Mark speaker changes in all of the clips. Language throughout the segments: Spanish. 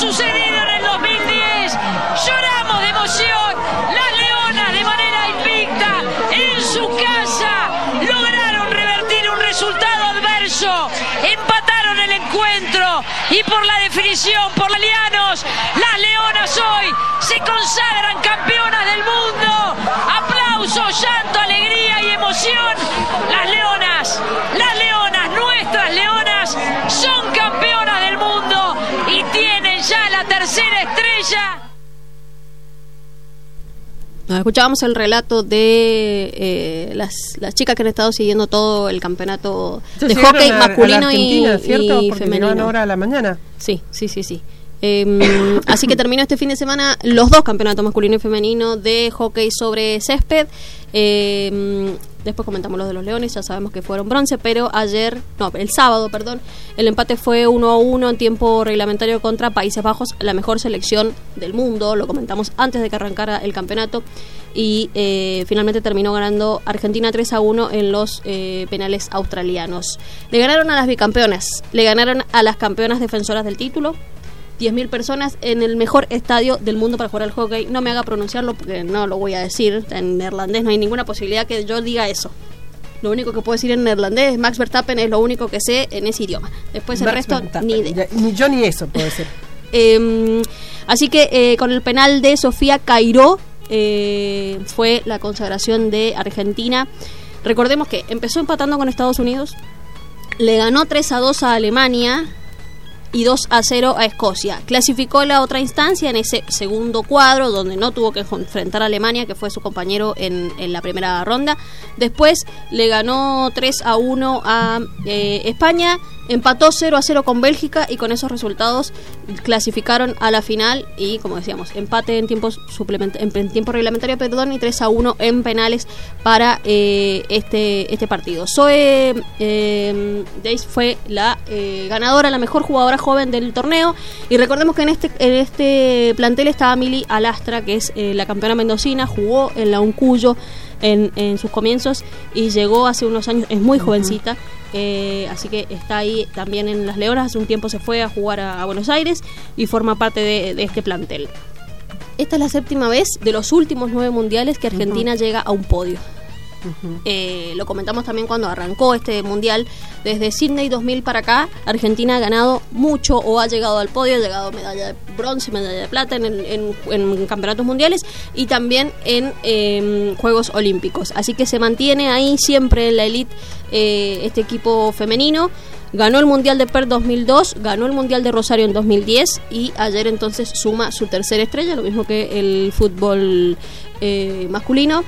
Speaker 1: sucedido en el 2010. Lloramos de emoción. Las Leonas, de manera invicta, en su casa, lograron revertir un resultado adverso. Empataron el encuentro y por la definición, por los italianos, las Leonas hoy se consagran campeonas del mundo. Aplausos, llanto, alegría y emoción. Las Leonas, nuestras Leonas, son campeonas del mundo y tienen ya la tercera estrella.
Speaker 2: Escuchábamos el relato de las chicas que han estado siguiendo todo el campeonato de hockey masculino y femenino.
Speaker 3: Ahora a la mañana.
Speaker 2: Sí. Así que terminó este fin de semana los dos campeonatos masculino y femenino de hockey sobre césped. Después comentamos los de los Leones, ya sabemos que fueron bronce, pero el sábado, el empate fue 1-1 en tiempo reglamentario contra Países Bajos, la mejor selección del mundo, lo comentamos antes de que arrancara el campeonato, y finalmente terminó ganando Argentina 3-1 en los penales australianos. Le ganaron a las bicampeonas, le ganaron a las campeonas defensoras del título, 10.000 personas en el mejor estadio del mundo para jugar al hockey. No me haga pronunciarlo porque no lo voy a decir en neerlandés, no hay ninguna posibilidad que yo diga eso. Lo único que puedo decir en neerlandés es Max Verstappen, es lo único que sé en ese idioma. Después el resto, ni idea.
Speaker 3: Yo ni eso puedo decir.
Speaker 2: Así que con el penal de Sofía Cairó fue la consagración de Argentina. Recordemos que empezó empatando con Estados Unidos, le ganó 3-2 a Alemania y 2-0 a Escocia. Clasificó la otra instancia en ese segundo cuadro, donde no tuvo que enfrentar a Alemania, que fue su compañero en la primera ronda. Después le ganó 3-1 a España, empató 0-0 con Bélgica, y con esos resultados clasificaron a la final. Y como decíamos, empate en tiempo reglamentario, y 3-1 en penales para este partido. Zoe Dace fue la ganadora, la mejor jugadora joven del torneo. Y recordemos que en este plantel estaba Mili Alastra, que es la campeona mendocina, jugó en la Uncuyo en sus comienzos y llegó hace unos años, es muy jovencita. Así que está ahí también en las Leonas. Hace un tiempo se fue a jugar a Buenos Aires y forma parte de este plantel. Esta es la 7ª vez de los últimos 9 mundiales que Argentina llega a un podio. Lo comentamos también cuando arrancó este mundial. Desde Sydney 2000 para acá, Argentina ha ganado mucho o ha llegado al podio, ha llegado medalla de bronce, medalla de plata en campeonatos mundiales y también en Juegos Olímpicos. Así que se mantiene ahí siempre en la elite este equipo femenino. Ganó el Mundial de Perth 2002, ganó el Mundial de Rosario en 2010 y ayer entonces suma su tercera estrella, lo mismo que el fútbol masculino.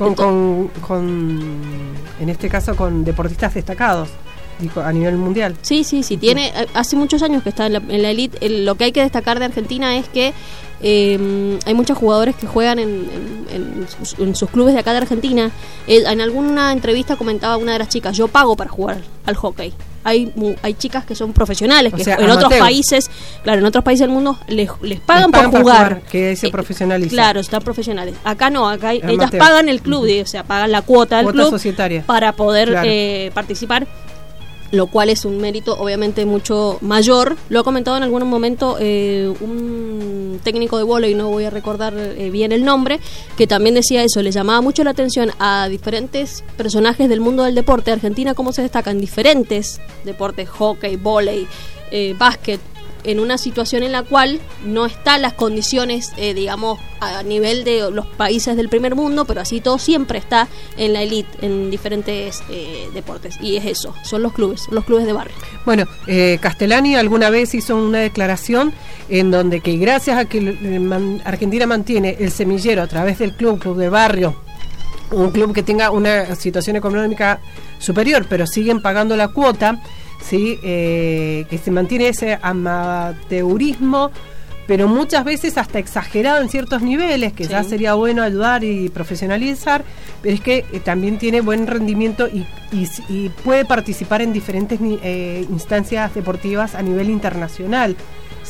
Speaker 3: En este caso con deportistas destacados a nivel mundial.
Speaker 2: Sí, tiene hace muchos años que está en la elite. Lo que hay que destacar de Argentina es que hay muchos jugadores que juegan en sus clubes de acá de Argentina. En alguna entrevista comentaba una de las chicas: yo pago para jugar al hockey. Hay chicas que son profesionales, que en otros países, en otros países del mundo les pagan por jugar,
Speaker 3: que se profesionalizan.
Speaker 2: Claro, están profesionales. Acá no, acá ellas pagan el club, o sea, pagan la cuota del club
Speaker 3: societaria
Speaker 2: para poder participar, lo cual es un mérito obviamente mucho mayor. Lo ha comentado en algún momento un técnico de vóley, no voy a recordar bien el nombre, que también decía eso, le llamaba mucho la atención a diferentes personajes del mundo del deporte. Argentina, cómo se destaca en diferentes deportes, hockey, vóley, básquet, en una situación en la cual no están las condiciones, digamos, a nivel de los países del primer mundo, pero así todo siempre está en la elite, en diferentes deportes. Y es eso, son los clubes de barrio.
Speaker 3: Bueno, Castellani alguna vez hizo una declaración en donde que gracias a que Argentina mantiene el semillero a través del club de barrio, un club que tenga una situación económica superior, pero siguen pagando la cuota, ¿sí? Que se mantiene ese amateurismo, pero muchas veces hasta exagerado en ciertos niveles, que ya sería bueno ayudar y profesionalizar, pero es que también tiene buen rendimiento y puede participar en diferentes instancias deportivas a nivel internacional.